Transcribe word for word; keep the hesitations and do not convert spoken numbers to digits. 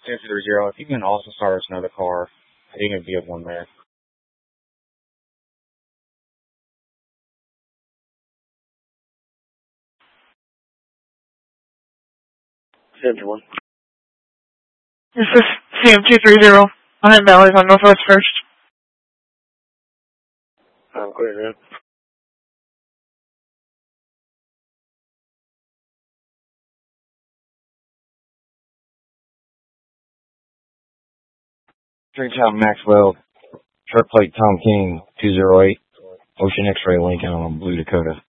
ten three zero. If you can also start us another car, you can be at one there. Center one. This is C M two three zero. I'm at Bally's on Northwest First. I'm clear, man. Streetown Maxwell, truck plate Tom King, two zero eight, Ocean X-Ray Lincoln on Blue Dakota.